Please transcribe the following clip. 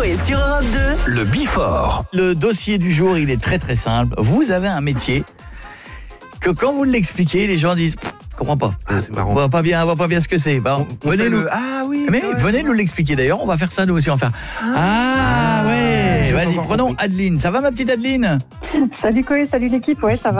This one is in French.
Coé sur Europe 2. Le Bifort. Le dossier du jour, il est très très simple. Vous avez un métier que quand vous l'expliquez, les gens disent « comprends pas, c'est marrant. on voit pas bien ce que c'est ». Venez nous... Ah oui. Mais venez nous l'expliquer d'ailleurs, on va faire ça nous aussi, on va faire ouais, vas-y, prenons Adeline. Ça va ma petite Adeline? Salut Coé, salut l'équipe, ouais ça va.